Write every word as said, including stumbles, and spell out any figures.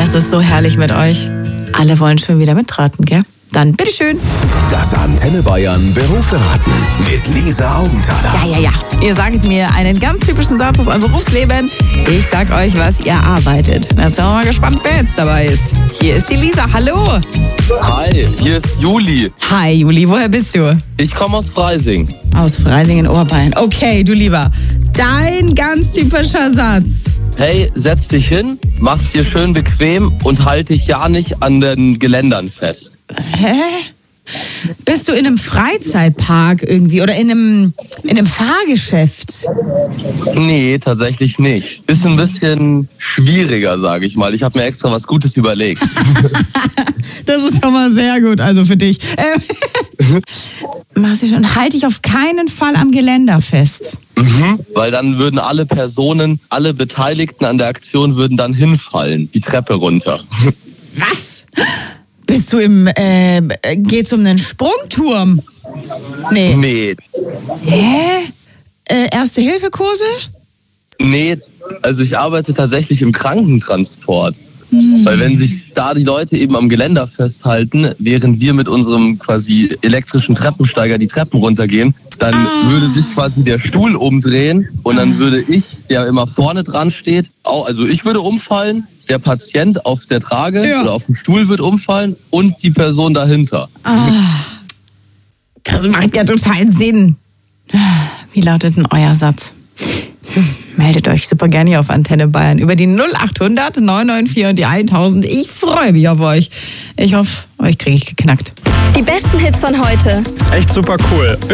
Das ist so herrlich mit euch. Alle wollen schon wieder mitraten, gell? Dann bitteschön. Das Antenne Bayern Berufsverraten mit Lisa Augenthaler. Ja, ja, ja. Ihr sagt mir einen ganz typischen Satz aus eurem Berufsleben. Ich sag euch, was ihr arbeitet. Jetzt sind wir mal gespannt, wer jetzt dabei ist. Hier ist die Lisa. Hallo. Hi, hier ist Juli. Hi, Juli. Woher bist du? Ich komme aus Freising. Aus Freising-Oberbayern. Okay, du Lieber. Dein ganz typischer Satz. Hey, setz dich hin, mach's dir schön bequem und halt dich ja nicht an den Geländern fest. Hä? Bist du in einem Freizeitpark irgendwie oder in einem, in einem Fahrgeschäft? Nee, tatsächlich nicht. Ist ein bisschen schwieriger, sage ich mal. Ich habe mir extra was Gutes überlegt. Das ist schon mal sehr gut, also für dich. Ähm, machst du schon, halt dich auf keinen Fall am Geländer fest. Mhm, weil dann würden alle Personen, alle Beteiligten an der Aktion würden dann hinfallen, die Treppe runter. Was? Bist du im, äh, geht's um einen Sprungturm? Nee. Nee. Hä? Äh, Erste-Hilfe-Kurse? Nee, also ich arbeite tatsächlich im Krankentransport. Hm. Weil wenn sich da die Leute eben am Geländer festhalten, während wir mit unserem quasi elektrischen Treppensteiger die Treppen runtergehen, dann ah. würde sich quasi der Stuhl umdrehen und dann würde ich, der immer vorne dran steht, auch, also ich würde umfallen, der Patient auf der Trage ja. oder auf dem Stuhl wird umfallen und die Person dahinter. Ah. Das macht ja total Sinn. Wie lautet denn euer Satz? Meldet euch super gerne hier auf Antenne Bayern über die null acht hundert neun neun vier und die tausend. Ich freue mich auf euch. Ich hoffe, euch kriege ich geknackt. Die besten Hits von heute. Ist echt super cool.